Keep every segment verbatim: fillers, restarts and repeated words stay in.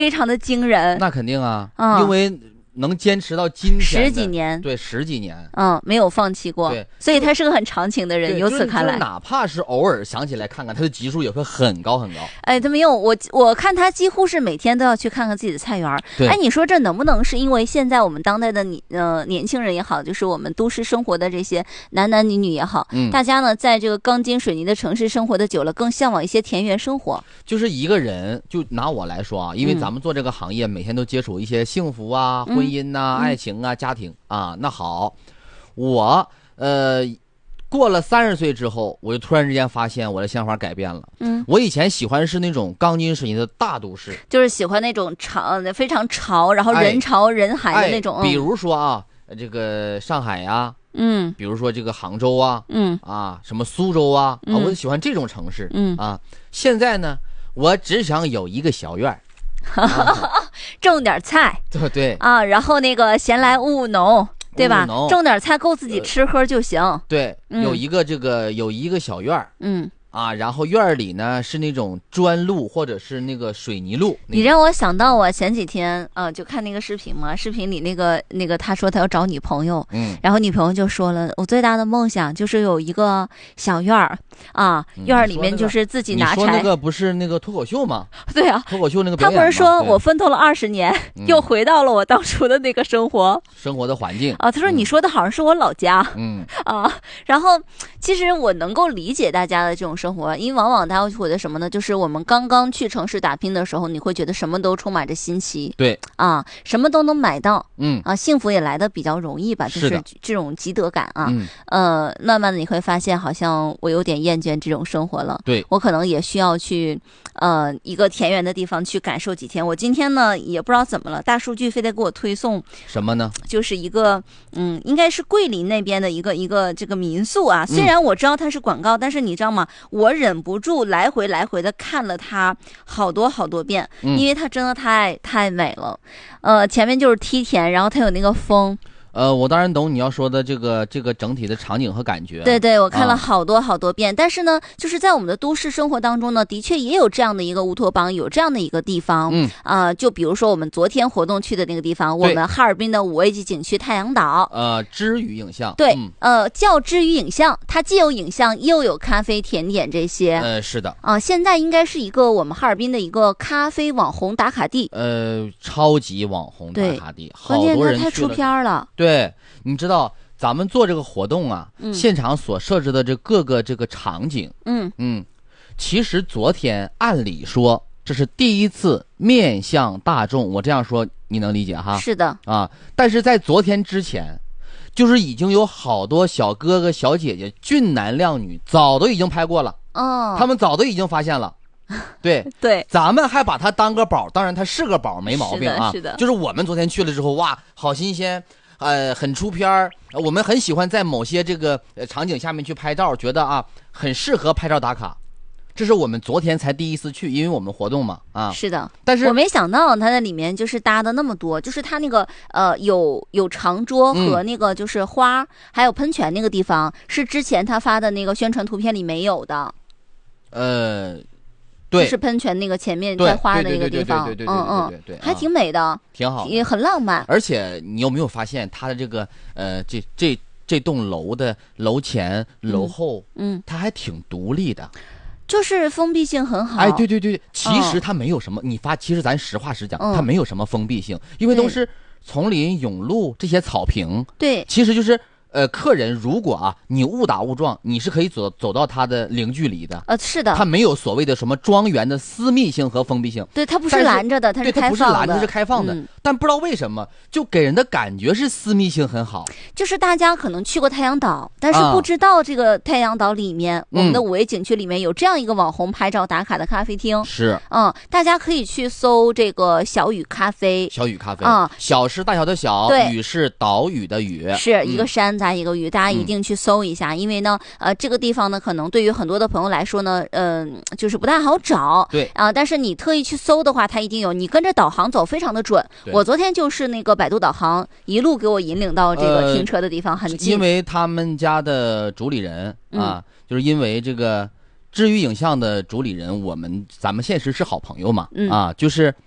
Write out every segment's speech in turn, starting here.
非常的惊人。 那肯定啊， 嗯、 因为能坚持到今天十几年， 对，十几年， 嗯，没有放弃过， 对， 所以他是个很长情的人。由此看来， 就是、哪怕是偶尔想起来看看，他的集数也会很高很高。 哎，他没有我，我看他几乎是每天都要去看看自己的菜园。哎，你说这能不能是因为现在我们当代的你呃年轻人也好，就是我们都市生活的这些男男女女也好，嗯，大家呢在这个钢筋水泥的城市生活的久了，更向往一些田园生活。 就是一个人，就拿我来说啊，因为咱们做这个行业，嗯、每天都接触一些幸福啊、婚姻呐、啊、嗯、爱情。情啊，家庭啊，那好，我呃过了三十岁之后，我就突然之间发现我的想法改变了。嗯，我以前喜欢是那种钢筋水泥的大都市， 就是喜欢那种潮，非常潮，然后人潮人海的那种。 哎哎、比如说啊，这个上海呀、啊， 嗯， 比如说这个杭州啊，嗯啊，什么苏州啊，嗯、啊，我喜欢这种城市。嗯啊，现在呢，我只想有一个小院儿。 啊、种点菜， 对对啊，然后那个闲来务农，对吧？种点菜够自己吃喝就行。呃、 对、嗯，有一个这个有一个小院儿， 嗯啊，然后院里呢是那种砖路或者是那个水泥路。 你让我想到我前几天呃就看那个视频嘛，视频里那个那个他说他要找女朋友，嗯，然后女朋友就说了，我最大的梦想就是有一个小院儿啊，嗯、院里面就是自己拿柴。 你说那个不是那个脱口秀吗？ 对啊， 脱口秀那个表演。 他不是说我奋斗了二十年，又回到了我当初的那个生活、 嗯、生活的环境啊。他说你说的好像是我老家， 嗯啊，然后其实我能够理解大家的这种生活，因为往往他会觉得什么呢？就是我们刚刚去城市打拼的时候，你会觉得什么都充满着新奇， 对啊，什么都能买到， 嗯啊，幸福也来得比较容易吧，就是这种积德感啊， 嗯、 呃，慢慢的你会发现，好像我有点厌倦这种生活了， 对， 我可能也需要去呃一个田园的地方去感受几天。我今天呢也不知道怎么了，大数据非得给我推送什么呢？ 就是一个嗯，应该是桂林那边的一个一个这个民宿啊，虽然我知道它是广告，嗯、但是你知道吗？我忍不住来回来回的看了它好多好多遍，嗯、因为它真的太太美了。呃，前面就是梯田，然后它有那个风。 呃，我当然懂你要说的这个这个整体的场景和感觉。 对对，我看了好多好多遍，啊、但是呢，就是在我们的都市生活当中呢，的确也有这样的一个乌托邦，有这样的一个地方。嗯啊、呃，就比如说我们昨天活动去的那个地方，我们哈尔滨的五 A 级景区太阳岛。 呃，知语影像。 对， 嗯、 呃，叫知语影像，它既有影像，又有咖啡、甜点这些。 呃，是的。 啊、呃，现在应该是一个我们哈尔滨的一个咖啡网红打卡地。 呃，超级网红打卡地，好多人关键它太出片了。 对。你知道咱们做这个活动啊， 嗯、 现场所设置的这各个这个场景， 嗯嗯，其实昨天按理说这是第一次面向大众，我这样说你能理解哈？ 是的啊，但是在昨天之前，就是已经有好多小哥哥小姐姐俊男靓女早都已经拍过了， 哦， 他们早都已经发现了。对对， 咱们还把它当个宝，当然它是个宝，没毛病啊。 是的，是的， 就是我们昨天去了之后，哇，好新鲜。呃，很出片儿，我们很喜欢在某些这个呃场景下面去拍照，觉得啊很适合拍照打卡。这是我们昨天才第一次去，因为我们活动嘛啊。 是的， 但是我没想到它在里面就是搭的那么多，就是它那个呃有有长桌和那个就是花、嗯、还有喷泉那个地方，是之前他发的那个宣传图片里没有的。 呃。对， 就是喷泉那个前面在花的那个地方， 对对对对对对对对， 还挺美的， 挺好， 也很浪漫。 而且你有没有发现它的这个呃这这这栋楼的楼前楼后， 嗯， 它还挺独立的， 就是封闭性很好。 哎，对对对，其实它没有什么，你发，其实咱实话实讲，它没有什么封闭性，因为都是丛林、甬路这些草坪， 对， 其实就是。呃，客人如果啊，你误打误撞，你是可以走走到他的零距离的。 呃，是的， 他没有所谓的什么庄园的私密性和封闭性。 对，它不是拦着的，它是开放的。 对，它不是拦着，是开放的。嗯、但不知道为什么，就给人的感觉是私密性很好。 就是大家可能去过太阳岛，但是不知道这个太阳岛里面，啊、我们的五 A 景区里面有这样一个网红拍照打卡的咖啡厅。 是， 嗯，大家可以去搜这个小雨咖啡。 小雨咖啡啊、嗯，小是大小的小，雨是岛屿的雨， 是一个山加一个雨，大家。一定去搜一下，因为呢，呃，这个地方呢，可能对于很多的朋友来说呢，嗯、呃，就是不太好找。 对啊、呃，但是你特意去搜的话，它一定有。你跟着导航走，非常的准。我昨天就是那个百度导航一路给我引领到这个停车的地方，呃、很近。 因为他们家的主理人啊， 嗯、 就是因为这个知语影像的主理人，我们咱们现实是好朋友嘛， 嗯、 啊，就是。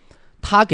他给